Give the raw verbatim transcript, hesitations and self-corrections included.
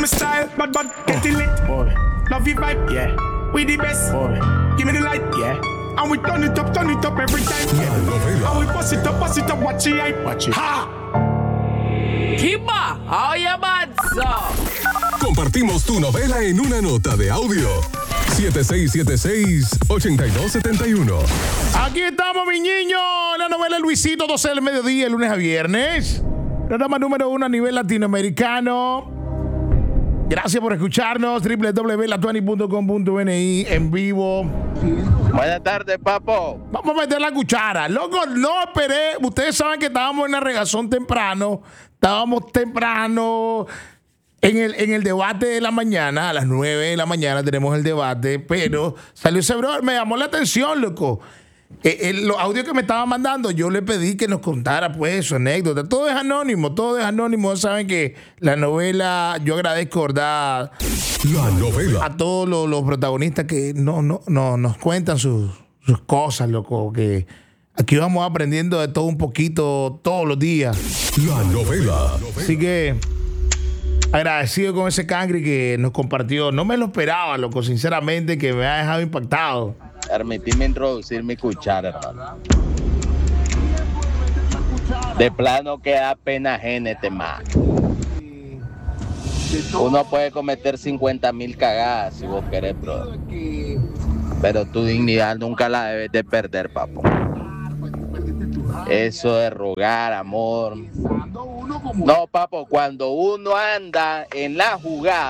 Style, bad bad, getting lit. Boy. Love you vibe, yeah. We the best. Boy. Give me the light, yeah. And we turn it up, turn it up every time. Yeah. And we bust it up, bust it up, watch it, hype. Watch it. Ha! Kimba, oye Manso. Compartimos tu novela en una nota de audio. siete seis siete seis, ocho dos siete uno. Aquí estamos, mi niño. La novela Luisito, doce del mediodía, lunes a viernes. Programa número uno a nivel latinoamericano. Gracias por escucharnos. doble u doble u doble u punto la tuani punto com punto ene i en vivo. Buenas tardes, papo. Vamos a meter la cuchara. Loco, no esperé. Ustedes saben que estábamos en la regazón temprano. Estábamos temprano en el, en el debate de la mañana. A las nueve de la mañana tenemos el debate. Pero salió ese brother. Me llamó la atención, loco. Eh, eh, los audios que me estaba mandando, yo le pedí que nos contara pues su anécdota. Todo es anónimo, todo es anónimo. Saben que la novela, yo agradezco, ¿verdad? La novela. A todos los, los protagonistas que no, no, no, nos cuentan sus, sus cosas, loco. Que aquí vamos aprendiendo de todo un poquito todos los días. La novela. Así que agradecido con ese cangri que nos compartió. No me lo esperaba, loco, sinceramente, que me ha dejado impactado. Permitime introducir mi cuchara, hermano. De plano que da pena ajena este man. Uno puede cometer cincuenta mil cagadas si vos querés, bro. Pero tu dignidad nunca la debes de perder, papo. Eso de rogar, amor. No, papo, cuando uno anda en la jugada.